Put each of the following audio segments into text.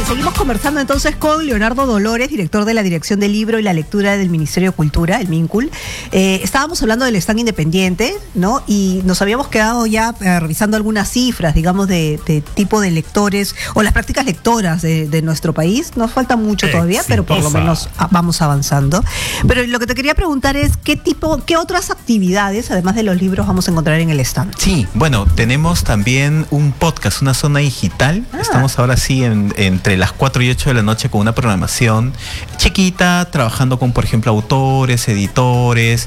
Seguimos conversando entonces con Leonardo Dolores, director de la Dirección del Libro y la Lectura del Ministerio de Cultura, el MINCUL. Estábamos hablando del stand independiente, ¿no? Y nos habíamos quedado ya revisando algunas cifras, digamos, de tipo de lectores o las prácticas lectoras de nuestro país. Nos falta mucho todavía, pero por lo menos vamos avanzando. Pero lo que te quería preguntar es qué otras actividades, además de los libros, vamos a encontrar en el stand. Sí, bueno, tenemos también un podcast, una zona digital. Estamos ahora sí entre las 4 y 8 de la noche con una programación chiquita, trabajando con, por ejemplo, autores, editores,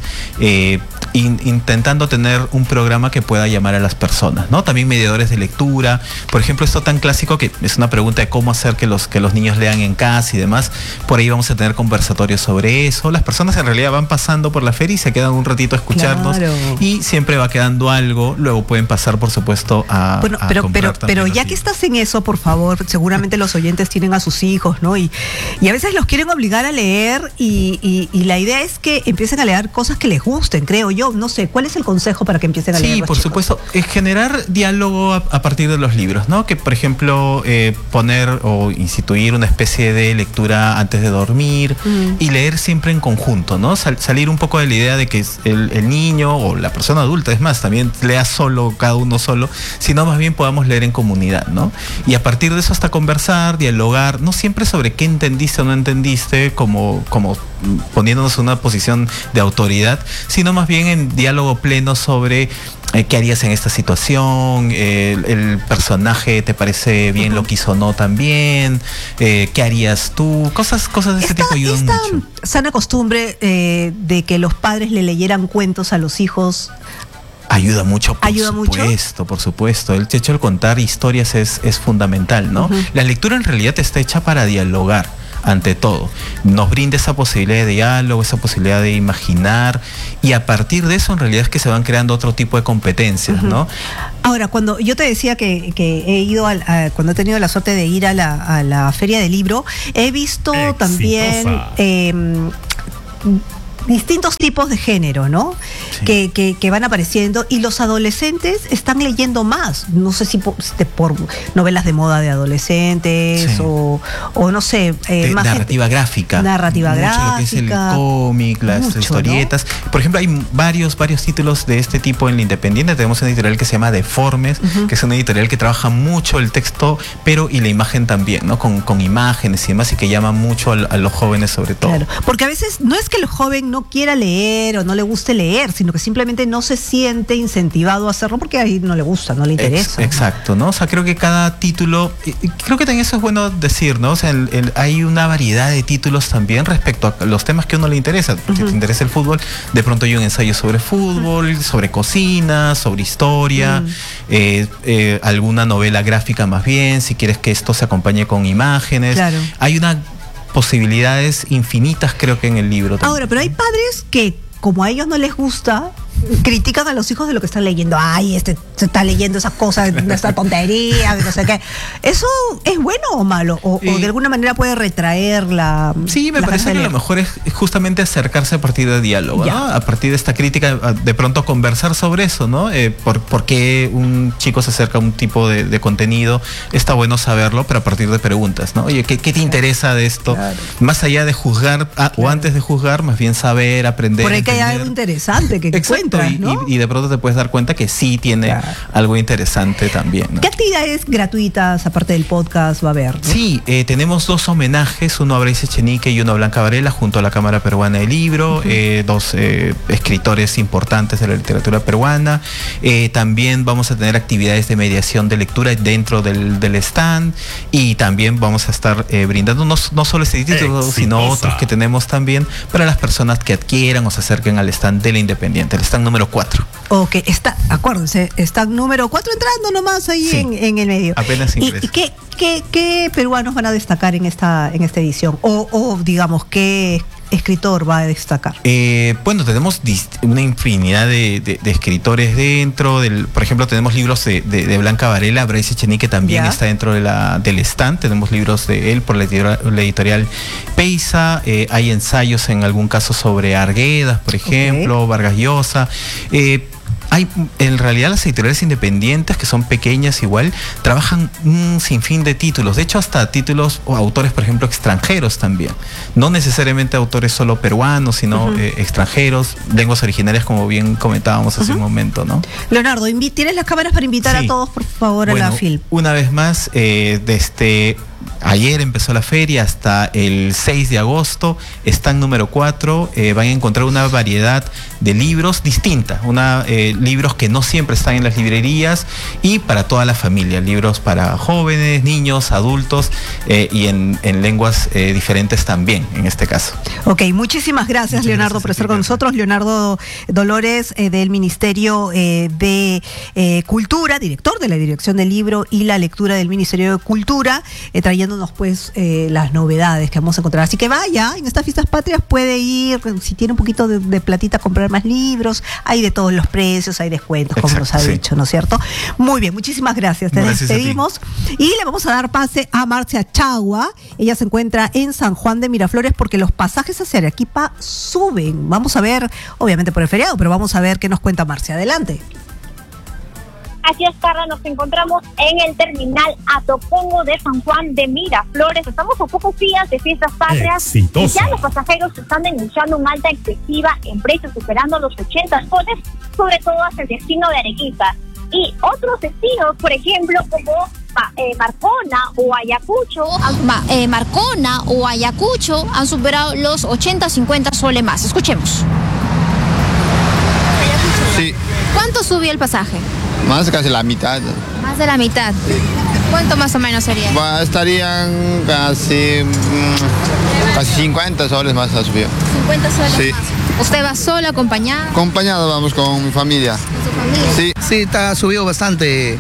intentando tener un programa que pueda llamar a las personas, ¿no? También mediadores de lectura. Por ejemplo, esto tan clásico que es una pregunta de cómo hacer que los niños lean en casa y demás. Por ahí vamos a tener conversatorios sobre eso. Las personas en realidad van pasando por la feria y se quedan un ratito a escucharnos. Claro. Y siempre va quedando algo. Luego pueden pasar, por supuesto, a comprar pero ya que estás en eso, por favor, seguramente los oyentes tienen a sus hijos, ¿no? Y a veces los quieren obligar a leer y la idea es que empiecen a leer cosas que les gusten, creo yo. No sé, ¿cuál es el consejo para que empiecen a leer? Sí, por supuesto, es generar diálogo a partir de los libros, ¿no? Que, por ejemplo, poner o instituir una especie de lectura antes de dormir y leer siempre en conjunto, ¿no? Salir un poco de la idea de que el niño o la persona adulta, es más, también lea solo, cada uno solo, sino más bien podamos leer en comunidad, ¿no? Y a partir de eso hasta conversar, dialogar, no siempre sobre qué entendiste o no entendiste, como poniéndonos en una posición de autoridad, sino más bien en diálogo pleno sobre qué harías en esta situación, el personaje te parece bien lo que hizo o no también, qué harías tú, cosas de ese tipo ayudan mucho. Esta sana costumbre de que los padres le leyeran cuentos a los hijos ayuda mucho, por supuesto. El hecho de contar historias es fundamental, ¿no? La lectura en realidad está hecha para dialogar, ante todo. Nos brinda esa posibilidad de diálogo, esa posibilidad de imaginar, y a partir de eso en realidad es que se van creando otro tipo de competencias, ¿no? Ahora, cuando yo te decía que he ido cuando he tenido la suerte de ir a la Feria del Libro, he visto también distintos tipos de género, ¿no? Sí. Que van apareciendo, y los adolescentes están leyendo más. No sé si por novelas de moda de adolescentes, sí, o no sé, más narrativa gráfica. Narrativa gráfica. Lo que es el cómic, las historietas. ¿No? Por ejemplo, hay varios títulos de este tipo en la Independiente. Tenemos una editorial que se llama Deformes, que es una editorial que trabaja mucho el texto, pero y la imagen también, ¿no? Con imágenes y demás, y que llama mucho a los jóvenes sobre todo. Claro, porque a veces no es que el joven no quiera leer o no le guste leer, sino que simplemente no se siente incentivado a hacerlo porque ahí no le gusta, no le interesa. Exacto, ¿no? O sea, creo que cada título, creo que también eso es bueno decir, ¿no? O sea, hay una variedad de títulos también respecto a los temas que a uno le interesa. Si te interesa el fútbol, de pronto hay un ensayo sobre fútbol, sobre cocina, sobre historia, alguna novela gráfica más bien, si quieres que esto se acompañe con imágenes. Claro. Hay posibilidades infinitas, creo que en el libro también. Ahora, pero hay padres que, como a ellos no les gusta, critican a los hijos de lo que están leyendo. Ay, se está leyendo esas cosas, esa tontería, no sé qué. ¿Eso es bueno o malo? ¿O de alguna manera puede retraer la... Sí, me parece que lo mejor es justamente acercarse a partir de diálogo, ¿no? A partir de esta crítica, de pronto conversar sobre eso, ¿no? ¿Por qué un chico se acerca a un tipo de contenido? Está bueno saberlo, pero a partir de preguntas, ¿no? Oye, ¿qué te interesa de esto? Claro. Más allá de juzgar, o antes de juzgar, más bien saber, aprender. Por ahí que hay algo interesante que cuenta. ¿No? Y de pronto te puedes dar cuenta que sí tiene algo interesante también, ¿no? ¿Qué actividades gratuitas, aparte del podcast, va a haber, ¿no? Sí, tenemos 2 homenajes, uno a Bryce Echenique y uno a Blanca Varela, junto a la Cámara Peruana del Libro, 2 escritores importantes de la literatura peruana. También vamos a tener actividades de mediación de lectura dentro del stand, y también vamos a estar brindando no solo este título, sino otros que tenemos también para las personas que adquieran o se acerquen al stand de la Independiente, el stand número 4. Ok, acuérdense, stand número 4 entrando nomás ahí en el medio. Apenas ingresa. ¿Y qué peruanos van a destacar en esta edición? O digamos, ¿qué escritor va a destacar? Bueno, tenemos una infinidad de escritores dentro. Por ejemplo, tenemos libros de Blanca Varela. Bryce Echenique también está dentro del stand. Tenemos libros de él por la editorial Peisa. Hay ensayos en algún caso sobre Arguedas, por ejemplo, Vargas Llosa. Hay, en realidad, las editoriales independientes, que son pequeñas igual, trabajan un sinfín de títulos. De hecho, hasta títulos o autores, por ejemplo, extranjeros también. No necesariamente autores solo peruanos, sino extranjeros, lenguas originarias, como bien comentábamos hace un momento, ¿no? Leonardo, ¿tienes las cámaras para invitar a todos, por favor, a la FIL? Una vez más, desde ayer empezó la feria hasta el 6 de agosto, stand número 4, van a encontrar una variedad de libros distinta, libros que no siempre están en las librerías y para toda la familia, libros para jóvenes, niños, adultos y en lenguas diferentes también, en este caso. Ok, muchísimas gracias, Leonardo, por estar con nosotros. Leonardo Dolores, del Ministerio de Cultura, director de la Dirección del Libro y la Lectura del Ministerio de Cultura, trayéndonos pues las novedades que vamos a encontrar. Así que vaya, en estas fiestas patrias puede ir, si tiene un poquito de platita, a comprar más libros. Hay de todos los precios, hay descuentos, como nos ha dicho, ¿no es cierto? Muy bien, muchísimas gracias. Te despedimos y le vamos a dar pase a Marcia Chagua. Ella se encuentra en San Juan de Miraflores porque los pasajes hacia Arequipa suben. Vamos a ver, obviamente por el feriado, pero vamos a ver qué nos cuenta Marcia. Adelante. Así es, Carla, nos encontramos en el terminal Atopongo de San Juan de Miraflores. Estamos a pocos días de fiestas patrias y ya los pasajeros están denunciando una alta excesiva en precios, superando los 80 soles, sobre todo hacia el destino de Arequipa. Y otros destinos, por ejemplo, como Marcona o Ayacucho, han superado los 80-50 soles más. Escuchemos. Sí. ¿Cuánto subió el pasaje? Más casi la mitad. Más de la mitad. ¿Cuánto más o menos sería? Estarían casi 50 soles más ha subido. 50 soles sí. Más. ¿Usted va solo, acompañado? Acompañado, vamos con mi familia. ¿Con su familia? Sí. Sí, está subido bastante.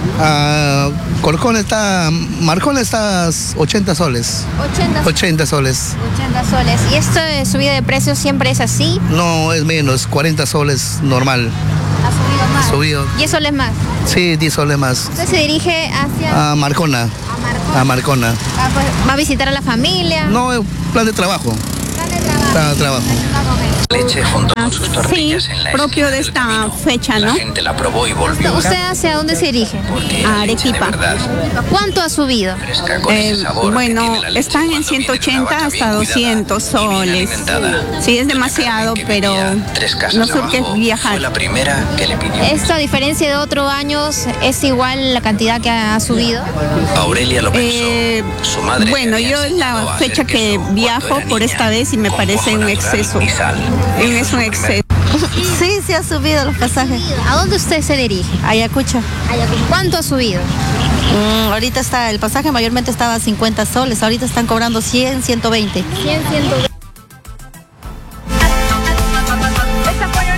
Marcona está 80 soles. 80 soles. 80 soles. ¿Y esto de subida de precios siempre es así? No, es menos, 40 soles normal. ¿Ha subido más? Subido. ¿10 soles más? Sí, 10 soles más. ¿Usted se dirige hacia...? A Marcona. A Marcona. Pues, ¿va a visitar a la familia? No, plan de trabajo. Plan de trabajo. Leche junto con sus tortillas en la propio de esta camino. fecha, ¿no? La gente la probó y volvió. ¿Usted hacia dónde se dirige? A Arequipa. ¿Cuánto ha subido? Fresca, con ese sabor Bueno, que tiene la leche están en cuando viene de una 180 vaca hasta bien 200 cuidada y bien soles. alimentada. Sí, es Doña demasiado, Carmen, que pero vivía 3 casas no sé qué abajo, viajar. fue la primera que le pidió. ¿Esto, a diferencia de otros años, es igual la cantidad que ha subido? Aurelia lo pensó. Su madre Bueno, le había yo es enseñado a la hacer fecha que queso cuando viajo era por niña, esta vez y me con parece mojo un natural exceso. y sal. Es un exceso. Sí, se ha subido los pasajes. ¿A dónde usted se dirige? Ayacucho. ¿Cuánto ha subido? Ahorita está, el pasaje mayormente estaba a 50 soles, ahorita están cobrando 100, 120. 100, 120. Estas fueron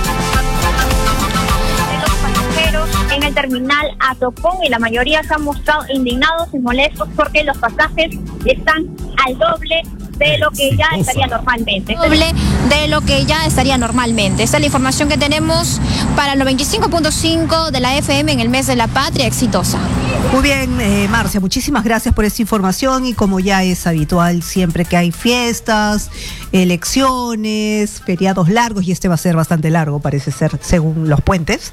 de los pasajeros en el terminal Atopongo y la mayoría se han mostrado indignados y molestos porque los pasajes están al doble de lo que ya estaría normalmente. Doble de lo que ya estaría normalmente. Esta es la información que tenemos para el 95.5 de la FM en el mes de la patria exitosa. Muy bien, Marcia, muchísimas gracias por esta información y como ya es habitual siempre que hay fiestas, elecciones, feriados largos y este va a ser bastante largo, parece ser, según los puentes,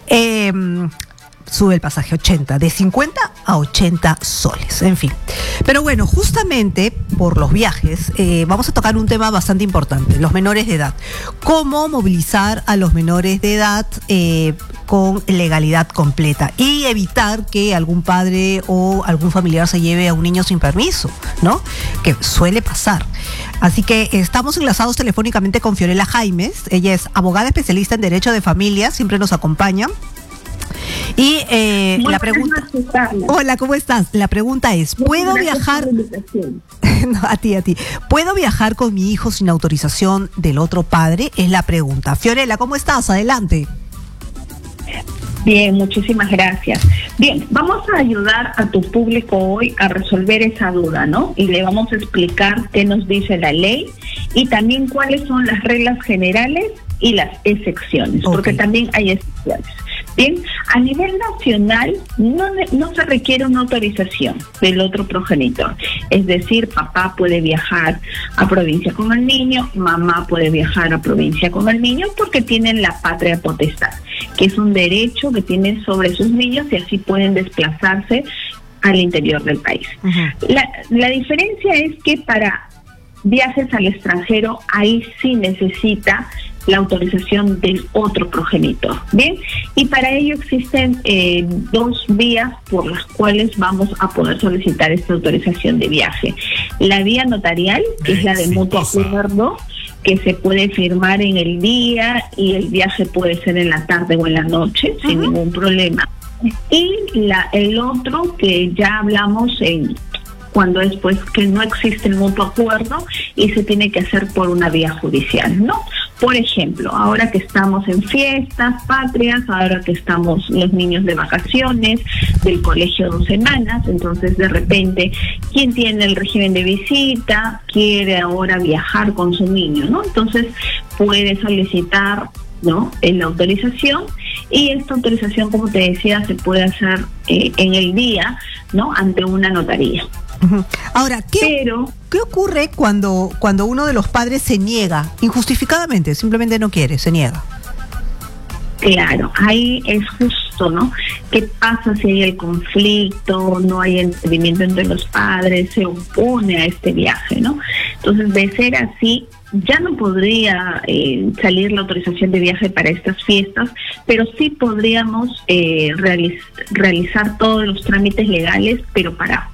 sube el pasaje 80, de 50 a 80 soles, en fin. Pero bueno, justamente por los viajes vamos a tocar un tema bastante importante, los menores de edad. ¿Cómo movilizar a los menores de edad con legalidad completa y evitar que algún padre o algún familiar se lleve a un niño sin permiso, ¿no? Que suele pasar. Así que estamos enlazados telefónicamente con Fiorella Jaimes. Ella es abogada especialista en Derecho de Familia, siempre nos acompaña. Y la pregunta... Hola, ¿cómo estás? La pregunta es, ¿puedo viajar... No, a ti. ¿Puedo viajar con mi hijo sin autorización del otro padre? Es la pregunta. Fiorella, ¿cómo estás? Adelante. Bien, muchísimas gracias. Bien, vamos a ayudar a tu público hoy a resolver esa duda, ¿no? Y le vamos a explicar qué nos dice la ley y también cuáles son las reglas generales y las excepciones, porque también hay excepciones. Bien, a nivel nacional no se requiere una autorización del otro progenitor. Es decir, papá puede viajar a provincia con el niño, mamá puede viajar a provincia con el niño porque tienen la patria potestad. que es un derecho que tienen sobre sus niños y así pueden desplazarse al interior del país. La diferencia es que para viajes al extranjero, ahí sí necesita la autorización del otro progenitor, ¿bien? Y para ello existen 2 vías por las cuales vamos a poder solicitar esta autorización de viaje. La vía notarial, que es la de mutuo acuerdo, que se puede firmar en el día y el viaje puede ser en la tarde o en la noche, sin ningún problema. Y el otro, que ya hablamos cuando es pues que no existe el mutuo acuerdo y se tiene que hacer por una vía judicial, ¿no? Por ejemplo, ahora que estamos en fiestas patrias, ahora que estamos los niños de vacaciones, del colegio 2 semanas, entonces de repente, quien tiene el régimen de visita quiere ahora viajar con su niño, ¿no? Entonces puede solicitar, ¿no?, en la autorización, y esta autorización, como te decía, se puede hacer en el día, ¿no?, ante una notaría. Ahora, ¿qué ocurre cuando uno de los padres se niega injustificadamente? Simplemente no quiere, se niega. Claro, ahí es justo, ¿no? ¿Qué pasa si hay el conflicto, no hay entendimiento entre los padres, se opone a este viaje, ¿no? Entonces, de ser así, ya no podría salir la autorización de viaje para estas fiestas, pero sí podríamos realizar todos los trámites legales, pero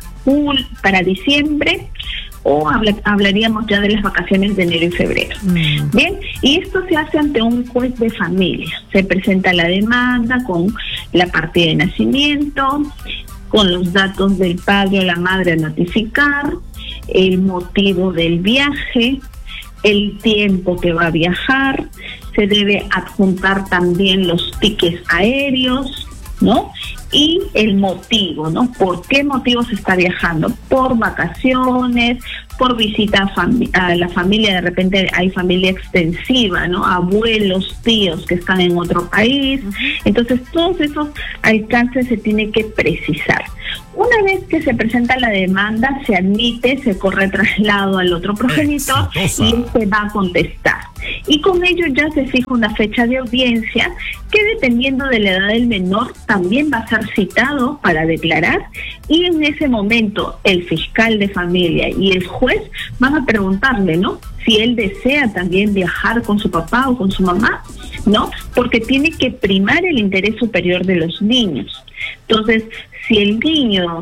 para diciembre, o hablaríamos ya de las vacaciones de enero y febrero. Bien, y esto se hace ante un juez de familia. Se presenta la demanda con la partida de nacimiento, con los datos del padre o la madre a notificar, el motivo del viaje, el tiempo que va a viajar, se debe adjuntar también los tickets aéreos, ¿no? Y el motivo, ¿no? ¿Por qué motivo se está viajando? Por vacaciones, por visita a la familia, de repente hay familia extensiva, ¿no? Abuelos, tíos que están en otro país. Entonces, todos esos alcances se tiene que precisar. Una vez que se presenta la demanda, se admite, se corre traslado al otro progenitor y él se va a contestar. Y con ello ya se fija una fecha de audiencia que, dependiendo de la edad del menor, también va a ser citado para declarar, y en ese momento el fiscal de familia y el juez van a preguntarle, ¿no?, si él desea también viajar con su papá o con su mamá, ¿no? Porque tiene que primar el interés superior de los niños. Entonces, si el niño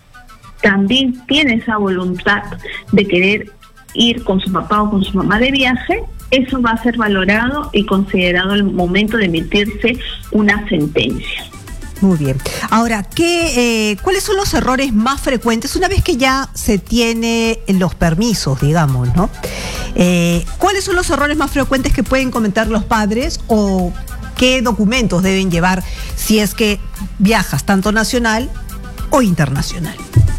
también tiene esa voluntad de querer ir con su papá o con su mamá de viaje, eso va a ser valorado y considerado al momento de emitirse una sentencia. Muy bien. Ahora, ¿cuáles son los errores más frecuentes una vez que ya se tiene los permisos, digamos, ¿no? ¿Cuáles son los errores más frecuentes que pueden cometer los padres, o qué documentos deben llevar si es que viajas tanto nacional o internacional?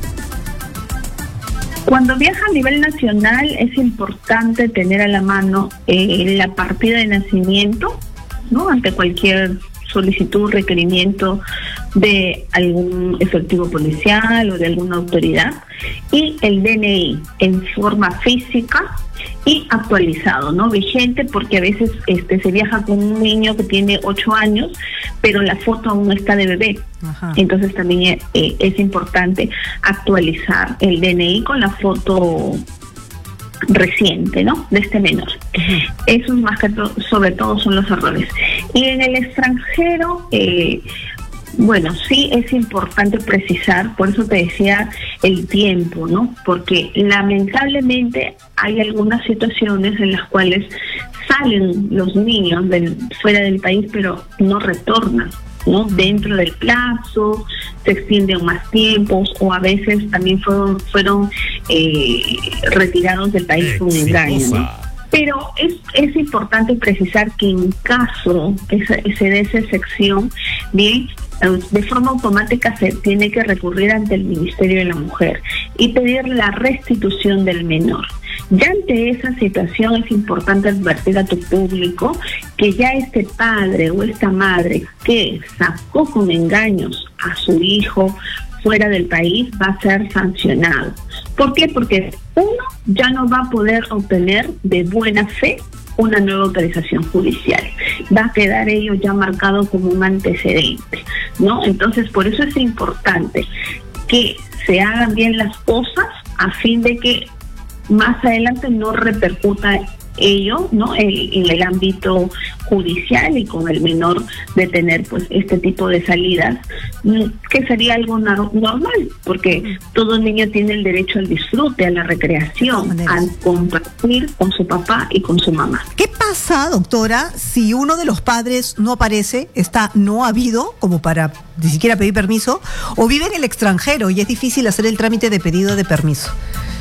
Cuando viaja a nivel nacional es importante tener a la mano la partida de nacimiento, ¿no?, ante cualquier solicitud, requerimiento de algún efectivo policial o de alguna autoridad, y el DNI en forma física y actualizado, ¿no?, vigente, porque a veces se viaja con un niño que tiene 8 años, pero la foto aún está de bebé. Entonces también es importante actualizar el DNI con la foto reciente, ¿no?, de este menor. Esos más que sobre todo son los errores. Y en el extranjero, bueno, sí es importante precisar, por eso te decía el tiempo, ¿no? Porque lamentablemente hay algunas situaciones en las cuales salen los niños fuera del país, pero no retornan, ¿no? Dentro del plazo, se extienden más tiempos, o a veces también fueron retirados del país con engaño, ¿no? Pero es importante precisar que en caso que se dé esa excepción, bien, de forma automática se tiene que recurrir ante el Ministerio de la Mujer y pedir la restitución del menor. Ya ante esa situación es importante advertir a tu público que ya este padre o esta madre que sacó con engaños a su hijo fuera del país va a ser sancionado. ¿Por qué? Porque uno ya no va a poder obtener de buena fe una nueva autorización judicial. Va a quedar ello ya marcado como un antecedente, ¿no? Entonces, por eso es importante que se hagan bien las cosas a fin de que más adelante no repercuta ello, ¿no? En el ámbito judicial y con el menor de tener pues este tipo de salidas, que sería algo normal, porque todo niño tiene el derecho al disfrute, a la recreación, a compartir con su papá y con su mamá. ¿Qué pasa, doctora, si uno de los padres no aparece, está no habido como para ni siquiera pedir permiso, o vive en el extranjero y es difícil hacer el trámite de pedido de permiso?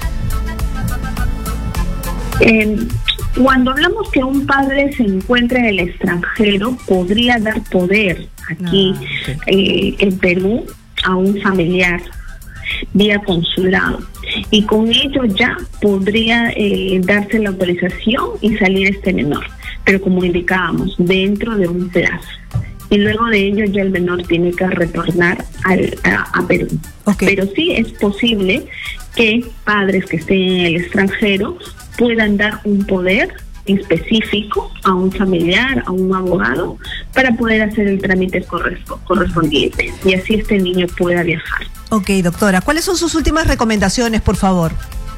Cuando hablamos que un padre se encuentra en el extranjero, podría dar poder aquí en Perú a un familiar vía consulado, y con ello ya podría darse la autorización y salir este menor, pero como indicábamos, dentro de un plazo. Y luego de ello ya el menor tiene que retornar a Perú. Pero sí es posible que padres que estén en el extranjero puedan dar un poder específico a un familiar, a un abogado, para poder hacer el trámite correspondiente y así este niño pueda viajar. Ok, doctora, ¿cuáles son sus últimas recomendaciones, por favor?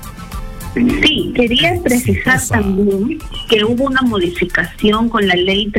Sí, quería precisar también que hubo una modificación con la ley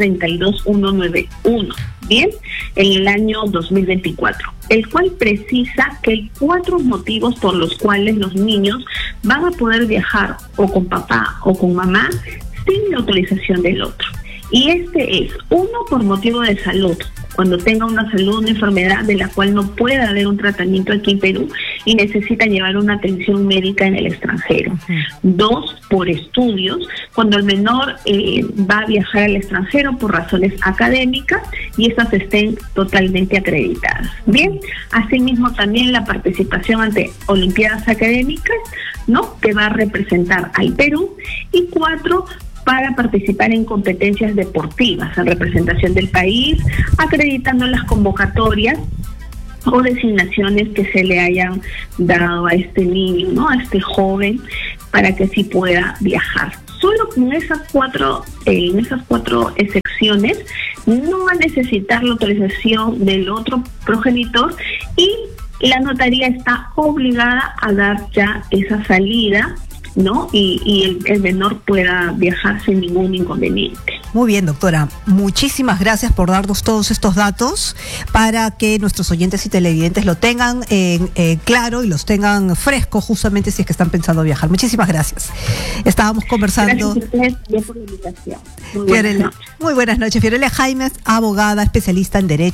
32191, ¿bien? En el año 2024, el cual precisa que hay 4 motivos por los cuales los niños van a poder viajar o con papá o con mamá sin la autorización del otro. Y este es, 1, por motivo de salud, cuando tenga una enfermedad de la cual no pueda haber un tratamiento aquí en Perú y necesita llevar una atención médica en el extranjero. 2, por estudios, cuando el menor va a viajar al extranjero por razones académicas y estas estén totalmente acreditadas. Bien, asimismo también la participación ante olimpiadas académicas, ¿no?, que va a representar al Perú. Y 4, para participar en competencias deportivas en representación del país, acreditando las convocatorias o designaciones que se le hayan dado a este niño, ¿no?, a este joven, para que sí pueda viajar. Solo con esas 4 excepciones no va a necesitar la autorización del otro progenitor y la notaría está obligada a dar ya esa salida, ¿no? Y el menor pueda viajar sin ningún inconveniente. Muy bien, doctora. Muchísimas gracias por darnos todos estos datos para que nuestros oyentes y televidentes lo tengan claro y los tengan fresco justamente si es que están pensando viajar. Muchísimas gracias. Estábamos conversando. Gracias a ustedes por la invitación. Muy buenas noches. Fiorella Jaimes, abogada especialista en Derecho